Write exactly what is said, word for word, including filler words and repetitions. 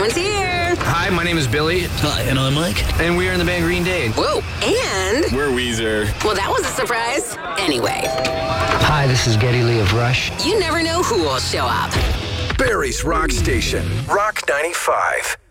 Everyone's here. Hi, my name is Billy. Hi, and I'm Mike. And we are in the band Green Day. Whoa, and... We're Weezer. Well, that was a surprise. Anyway. Hi, this is Geddy Lee of Rush. You never know who will show up. Barry's Rock Station, Rock ninety-five.